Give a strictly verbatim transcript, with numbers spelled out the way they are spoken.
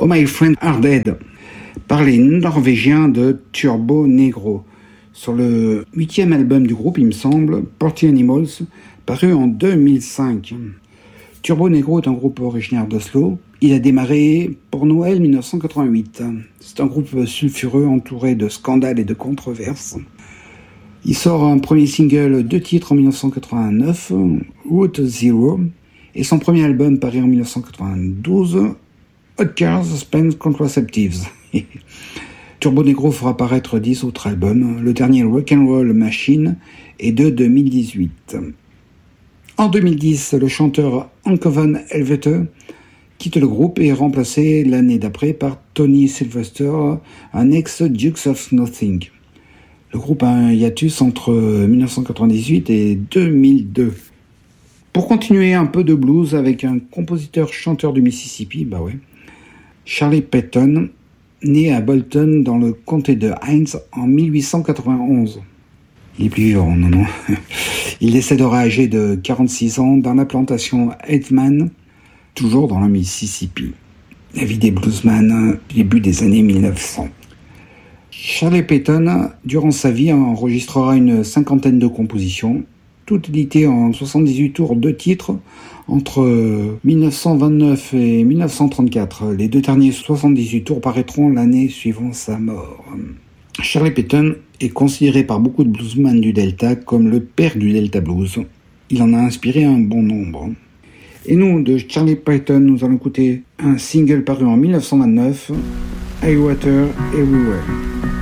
Oh My Friend Are Dead par les Norvégiens de Turbo Negro sur le huitième album du groupe, il me semble, Party Animals, paru en deux mille cinq. Turbo Negro est un groupe originaire d'Oslo. Il a démarré pour Noël dix-neuf cent quatre-vingt-huit. C'est un groupe sulfureux entouré de scandales et de controverses. Il sort un premier single, deux titres en dix-neuf cent quatre-vingt-neuf, Route Zero, et son premier album paru en dix-neuf cent quatre-vingt-douze, Hot Cars Spend Contraceptives. Turbo Negro fera paraître dix autres albums, le dernier Rock'n'Roll Machine est de deux mille dix-huit. En deux mille dix, le chanteur Anke van Helvete quitte le groupe et est remplacé l'année d'après par Tony Sylvester, un ex-Dukes of Nothing. Le groupe a un hiatus entre dix-neuf cent quatre-vingt-dix-huit et deux mille deux. Pour continuer un peu de blues avec un compositeur-chanteur du Mississippi, bah ouais, Charlie Payton, né à Bolton dans le comté de Hinds en mille huit cent quatre-vingt-onze. Il est plus vivant, non, non. Il décédera âgé de quarante-six ans dans la plantation Edman, toujours dans le Mississippi. La vie des bluesman, début des années mille neuf cents. Charlie Payton, durant sa vie, enregistrera une cinquantaine de compositions, toutes éditées en soixante-dix-huit tours, deux titres, entre dix-neuf cent vingt-neuf et dix-neuf cent trente-quatre. Les deux derniers soixante-dix-huit tours paraîtront l'année suivant sa mort. Charlie Payton est considéré par beaucoup de bluesmen du Delta comme le père du Delta Blues. Il en a inspiré un bon nombre. Et nous, de Charlie Payton, nous allons écouter un single paru en dix-neuf cent vingt-neuf, I Water Everywhere.